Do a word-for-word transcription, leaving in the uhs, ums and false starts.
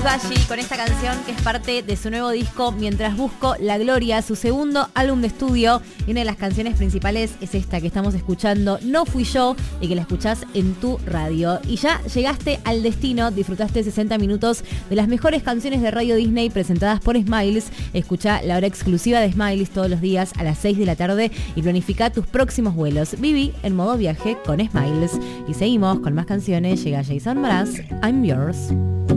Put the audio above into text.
Bashi con esta canción que es parte de su nuevo disco Mientras Busco la Gloria, su segundo álbum de estudio. Y una de las canciones principales es esta que estamos escuchando, No Fui Yo, y que la escuchás en tu radio. Y ya llegaste al destino, disfrutaste sesenta minutos de las mejores canciones de Radio Disney presentadas por Smiles. Escuchá la hora exclusiva de Smiles todos los días a las seis de la tarde y planifica tus próximos vuelos. Viví en modo viaje con Smiles. Y seguimos con más canciones. Llega Jason Mraz, I'm Yours.